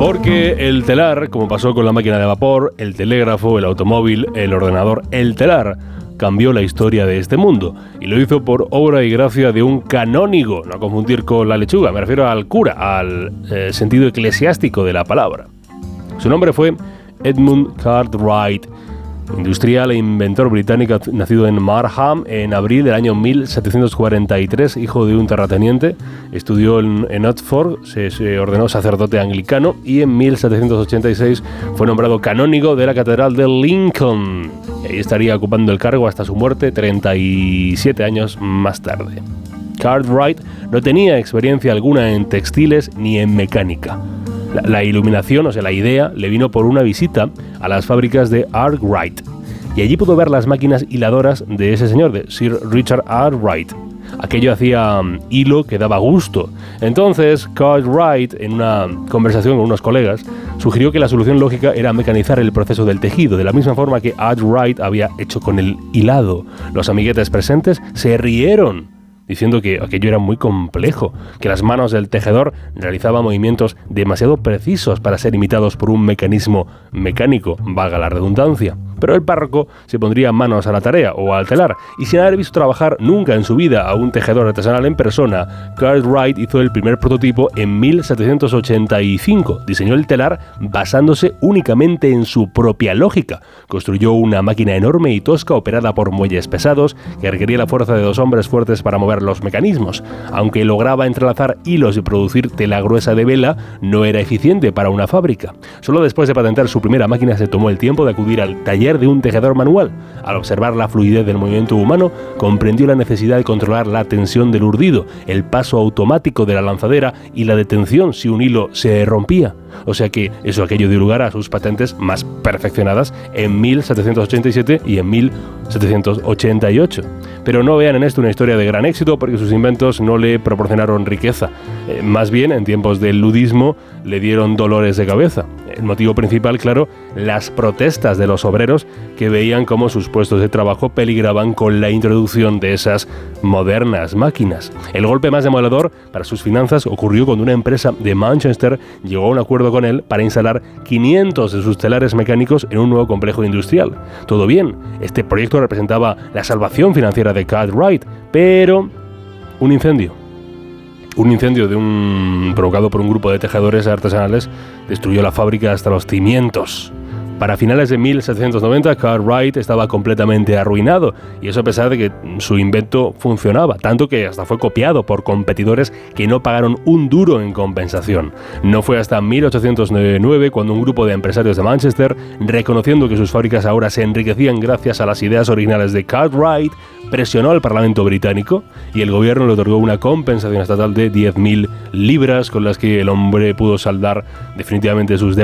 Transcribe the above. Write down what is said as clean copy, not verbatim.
Porque el telar, como pasó con la máquina de vapor, el telégrafo, el automóvil, el ordenador, el telar cambió la historia de este mundo, y lo hizo por obra y gracia de un canónigo, no confundir con la lechuga, me refiero al cura, al sentido eclesiástico de la palabra. Su nombre fue Edmund Cartwright, industrial e inventor británico nacido en Marham en abril del año 1743, hijo de un terrateniente. Estudió en Oxford, se ordenó sacerdote anglicano y en 1786 fue nombrado canónigo de la Catedral de Lincoln. Y ahí estaría ocupando el cargo hasta su muerte 37 años más tarde. Cartwright no tenía experiencia alguna en textiles ni en mecánica. La iluminación, o sea, la idea, le vino por una visita a las fábricas de Arkwright. Y allí pudo ver las máquinas hiladoras de ese señor, de Sir Richard Arkwright. Aquello hacía hilo que daba gusto. Entonces, Cartwright, en una conversación con unos colegas, sugirió que la solución lógica era mecanizar el proceso del tejido, de la misma forma que Arkwright había hecho con el hilado. Los amiguetes presentes se rieron, diciendo que aquello era muy complejo, que las manos del tejedor realizaban movimientos demasiado precisos para ser imitados por un mecanismo mecánico, valga la redundancia. Pero el párroco se pondría manos a la tarea o al telar, y sin haber visto trabajar nunca en su vida a un tejedor artesanal en persona, Cartwright hizo el primer prototipo en 1785. Diseñó el telar basándose únicamente en su propia lógica. Construyó una máquina enorme y tosca operada por muelles pesados que requería la fuerza de 2 hombres fuertes para mover los mecanismos. Aunque lograba entrelazar hilos y producir tela gruesa de vela, no era eficiente para una fábrica. Solo después de patentar su primera máquina se tomó el tiempo de acudir al taller de un tejedor manual. Al observar la fluidez del movimiento humano, comprendió la necesidad de controlar la tensión del urdido, el paso automático de la lanzadera y la detención si un hilo se rompía. O sea que aquello dio lugar a sus patentes más perfeccionadas en 1787 y en 1788. Pero no vean en esto una historia de gran éxito, porque sus inventos no le proporcionaron riqueza. Más bien, en tiempos del ludismo, le dieron dolores de cabeza. El motivo principal, claro, las protestas de los obreros que veían cómo sus puestos de trabajo peligraban con la introducción de esas modernas máquinas. El golpe más demoledor para sus finanzas ocurrió cuando una empresa de Manchester llegó a un acuerdo con él para instalar 500 de sus telares mecánicos en un nuevo complejo industrial. Todo bien, este proyecto representaba la salvación financiera de Cartwright, pero un incendio provocado por un grupo de tejedores artesanales destruyó la fábrica hasta los cimientos. Para finales de 1790, Cartwright estaba completamente arruinado, y eso a pesar de que su invento funcionaba, tanto que hasta fue copiado por competidores que no pagaron un duro en compensación. No fue hasta 1809 cuando un grupo de empresarios de Manchester, reconociendo que sus fábricas ahora se enriquecían gracias a las ideas originales de Cartwright, presionó al Parlamento británico y el gobierno le otorgó una compensación estatal de 10.000 libras, con las que el hombre pudo saldar definitivamente sus deudas